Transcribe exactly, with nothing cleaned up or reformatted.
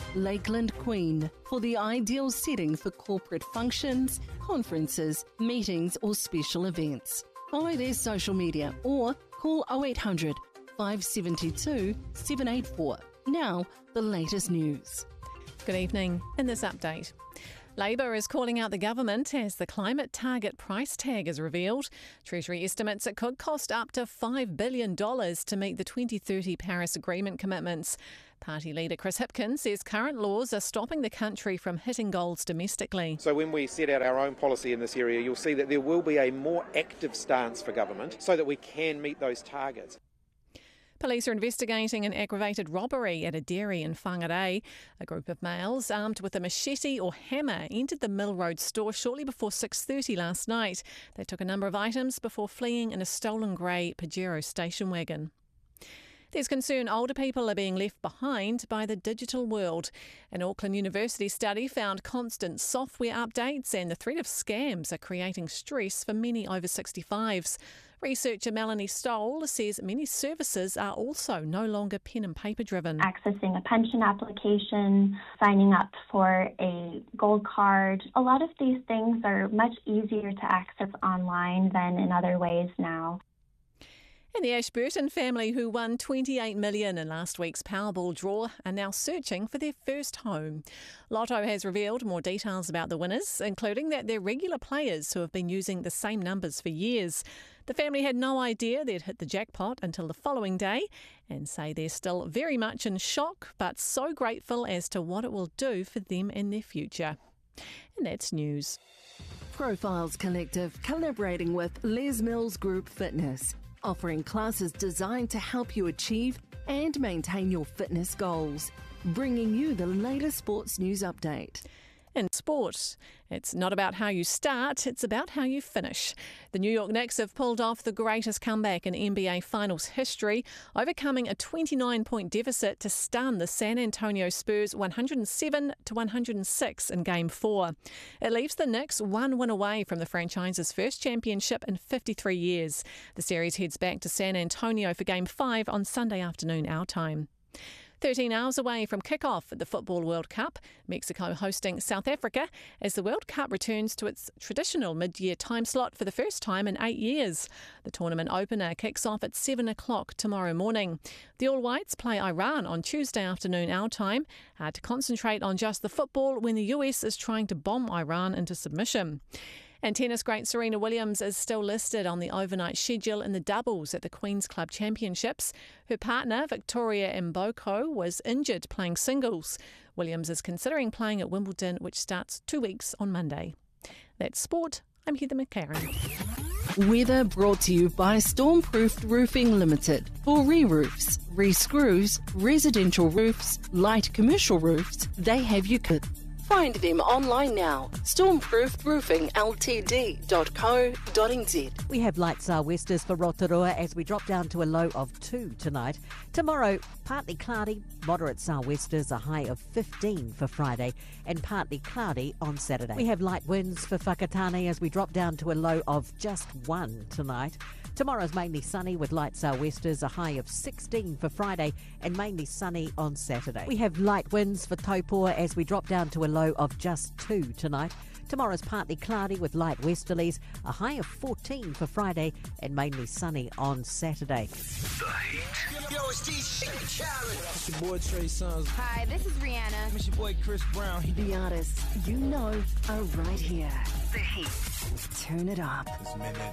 Lakeland Queen for the ideal setting for corporate functions, conferences, meetings or special events. Follow their social media or call oh eight hundred, five seven two, seven eight four. Now, the latest news. Good evening. In this update, Labor is calling out the government as the climate target price tag is revealed. Treasury estimates it could cost up to five billion dollars to meet the twenty thirty Paris Agreement commitments. Party leader Chris Hipkins says current laws are stopping the country from hitting goals domestically. So when we set out our own policy in this area, you'll see that there will be a more active stance for government so that we can meet those targets. Police are investigating an aggravated robbery at a dairy in Whangarei. A group of males armed with a machete or hammer entered the Mill Road store shortly before six thirty last night. They took a number of items before fleeing in a stolen grey Pajero station wagon. There's concern older people are being left behind by the digital world. An Auckland University study found constant software updates and the threat of scams are creating stress for many over sixty-fives. Researcher Melanie Stoll says many services are also no longer pen and paper driven. Accessing a pension application, signing up for a gold card. A lot of these things are much easier to access online than in other ways now. And the Ashburton family, who won twenty-eight million dollars in last week's Powerball draw, are now searching for their first home. Lotto has revealed more details about the winners, including that they're regular players who have been using the same numbers for years. The family had no idea they'd hit the jackpot until the following day and say they're still very much in shock, but so grateful as to what it will do for them in their future. And that's news. Profiles Collective collaborating with Les Mills Group Fitness, offering classes designed to help you achieve and maintain your fitness goals. Bringing you the latest sports news update. In sport, it's not about how you start, it's about how you finish. The New York Knicks have pulled off the greatest comeback in N B A Finals history, overcoming a twenty-nine point deficit to stun the San Antonio Spurs one hundred seven to one hundred six in Game four. It leaves the Knicks one win away from the franchise's first championship in fifty-three years. The series heads back to San Antonio for Game five on Sunday afternoon our time. thirteen hours away from kick-off at the Football World Cup, Mexico hosting South Africa as the World Cup returns to its traditional mid-year time slot for the first time in eight years. The tournament opener kicks off at seven o'clock tomorrow morning. The All Whites play Iran on Tuesday afternoon our time. Hard to concentrate on just the football when the U S is trying to bomb Iran into submission. And tennis great Serena Williams is still listed on the overnight schedule in the doubles at the Queen's Club Championships. Her partner, Victoria Mboko, was injured playing singles. Williams is considering playing at Wimbledon, which starts two weeks on Monday. That's sport. I'm Heather McCarran. Weather brought to you by Stormproofed Roofing Limited. For re-roofs, re-screws, residential roofs, light commercial roofs, they have you covered. Find them online now. stormproofed roofing l t d dot co dot n z. We have light sou'westers for Rotorua as we drop down to a low of two tonight. Tomorrow, partly cloudy, moderate sou'westers, a high of fifteen for Friday, and partly cloudy on Saturday. We have light winds for Whakatane as we drop down to a low of just one tonight. Tomorrow's mainly sunny with light sou'westers, a high of sixteen for Friday, and mainly sunny on Saturday. We have light winds for Taupo as we drop down to a low of just two tonight. Tomorrow's partly cloudy with light westerlies, a high of fourteen for Friday, and mainly sunny on Saturday. The Heat. Yo, it's G Challenge. It's your boy Trey Songz. Hi, this is Rihanna. It's your boy Chris Brown. The artists you know are right here. The Heat. Turn it up.